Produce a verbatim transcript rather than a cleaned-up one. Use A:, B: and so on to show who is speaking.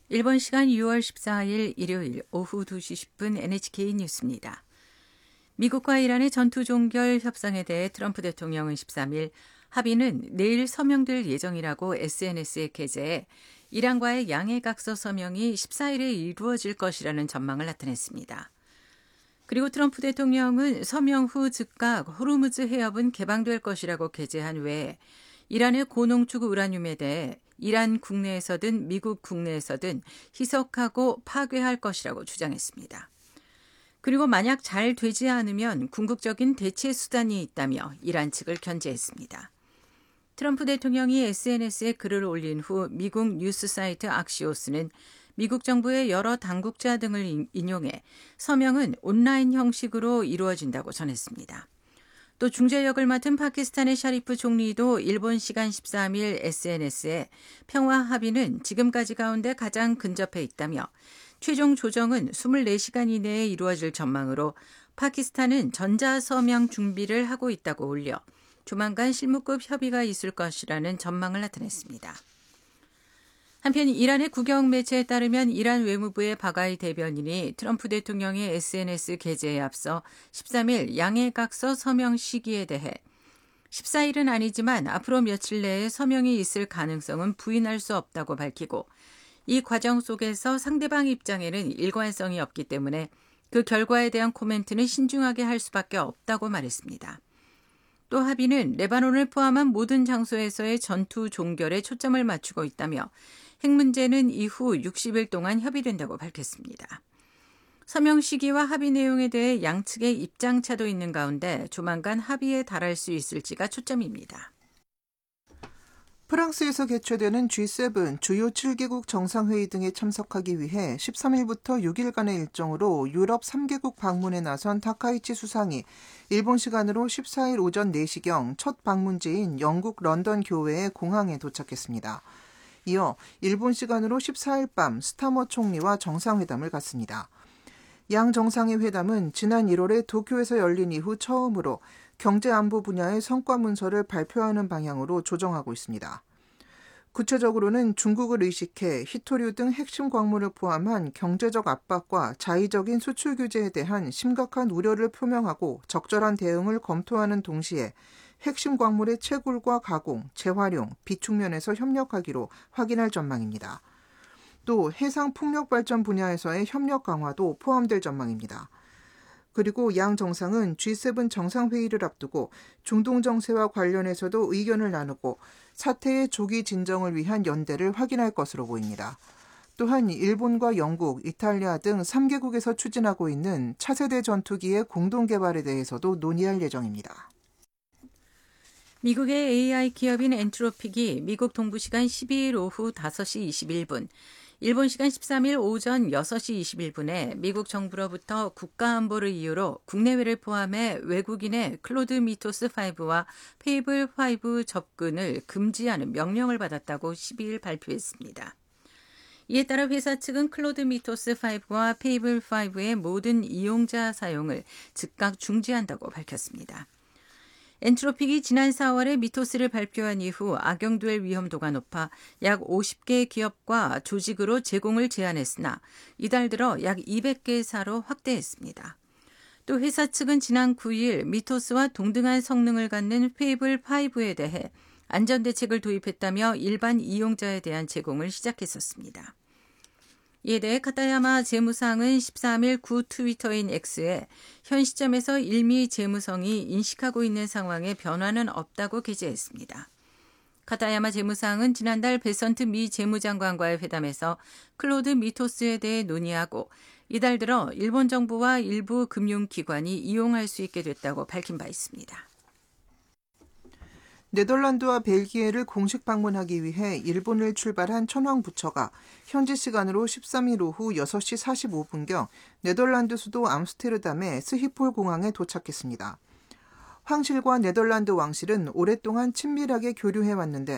A: 일본 시간 유월 십사일 일요일 오후 두 시 십 분 엔에이치케이 뉴스입니다. 미국과 이란의 전투 종결 협상에 대해 트럼프 대통령은 십삼일 합의는 내일 서명될 예정이라고 에스엔에스에 게재해 이란과의 양해각서 서명이 십사일에 이루어질 것이라는 전망을 나타냈습니다. 그리고 트럼프 대통령은 서명 후 즉각 호르무즈 해협은 개방될 것이라고 게재한 외에 이란의 고농축 우라늄에 대해 이란 국내에서든 미국 국내에서든 희석하고 파괴할 것이라고 주장했습니다. 그리고 만약 잘 되지 않으면 궁극적인 대체 수단이 있다며 이란 측을 견제했습니다. 트럼프 대통령이 에스엔에스에 글을 올린 후 미국 뉴스 사이트 악시오스는 미국 정부의 여러 당국자 등을 인용해 서명은 온라인 형식으로 이루어진다고 전했습니다. 또 중재 역을 맡은 파키스탄의 샤리프 총리도 일본 시간 십삼일 에스엔에스에 평화 합의는 지금까지 가운데 가장 근접해 있다며 최종 조정은 이십사 시간 이내에 이루어질 전망으로 파키스탄은 전자서명 준비를 하고 있다고 올려 조만간 실무급 협의가 있을 것이라는 전망을 나타냈습니다. 한편 이란의 국영 매체에 따르면 이란 외무부의 바가이 대변인이 트럼프 대통령의 에스엔에스 게재에 앞서 십삼일 양해각서 서명 시기에 대해 십사일은 아니지만 앞으로 며칠 내에 서명이 있을 가능성은 부인할 수 없다고 밝히고 이 과정 속에서 상대방 입장에는 일관성이 없기 때문에 그 결과에 대한 코멘트는 신중하게 할 수밖에 없다고 말했습니다. 또 합의는 레바논을 포함한 모든 장소에서의 전투 종결에 초점을 맞추고 있다며 핵 문제는 이후 육십일 동안 협의된다고 밝혔습니다. 서명 시기와 합의 내용에 대해 양측의 입장차도 있는 가운데 조만간 합의에 달할 수 있을지가 초점입니다.
B: 프랑스에서 개최되는 지 세븐 주요 칠 개국 정상회의 등에 참석하기 위해 십삼일부터 육일간의 일정으로 유럽 삼 개국 방문에 나선 타카이치 수상이 일본 시간으로 십사일 오전 네 시경 첫 방문지인 영국 런던 교외의 공항에 도착했습니다. 이어 일본 시간으로 십사일 밤 스타머 총리와 정상회담을 갖습니다. 양 정상의 회담은 지난 일월에 도쿄에서 열린 이후 처음으로 경제안보 분야의 성과 문서를 발표하는 방향으로 조정하고 있습니다. 구체적으로는 중국을 의식해 히토류 등 핵심 광물을 포함한 경제적 압박과 자의적인 수출 규제에 대한 심각한 우려를 표명하고 적절한 대응을 검토하는 동시에 핵심 광물의 채굴과 가공, 재활용, 비축면에서 협력하기로 확인할 전망입니다. 또 해상 풍력 발전 분야에서의 협력 강화도 포함될 전망입니다. 그리고 양 정상은 지 세븐 정상회의를 앞두고 중동 정세와 관련해서도 의견을 나누고 사태의 조기 진정을 위한 연대를 확인할 것으로 보입니다. 또한 일본과 영국, 이탈리아 등 삼 개국에서 추진하고 있는 차세대 전투기의 공동 개발에 대해서도 논의할 예정입니다.
A: 미국의 에이아이 기업인 엔트로픽이 미국 동부시간 십이일 오후 다섯시 이십일분, 일본 시간 십삼일 오전 여섯시 이십일분에 미국 정부로부터 국가안보를 이유로 국내외를 포함해 외국인의 클로드 미토스 파이브와 페이블 파이브 접근을 금지하는 명령을 받았다고 십이일 발표했습니다. 이에 따라 회사 측은 클로드 미토스 파이브와 페이블 파이브의 모든 이용자 사용을 즉각 중지한다고 밝혔습니다. 엔트로픽이 지난 사월에 미토스를 발표한 이후 악용될 위험도가 높아 약 오십 개 기업과 조직으로 제공을 제한했으나 이달 들어 약 이백 개사로 확대했습니다. 또 회사 측은 지난 구일 미토스와 동등한 성능을 갖는 페이블 파이브에 대해 안전대책을 도입했다며 일반 이용자에 대한 제공을 시작했었습니다. 이에 대해 카타야마 재무상은 십삼일 구 트위터인 X에 현 시점에서 일미 재무성이 인식하고 있는 상황에 변화는 없다고 게재했습니다. 카타야마 재무상은 지난달 베선트 미 재무장관과의 회담에서 클로드 미토스에 대해 논의하고 이달 들어 일본 정부와 일부 금융기관이 이용할 수 있게 됐다고 밝힌 바 있습니다.
B: 네덜란드와 벨기에를 공식 방문하기 위해 일본을 출발한 천황 부처가 현지 시간으로 십삼일 오후 여섯시 사십오분경 네덜란드 수도 암스테르담의 스히폴 공항에 도착했습니다. 황실과 네덜란드 왕실은 오랫동안 친밀하게 교류해왔는데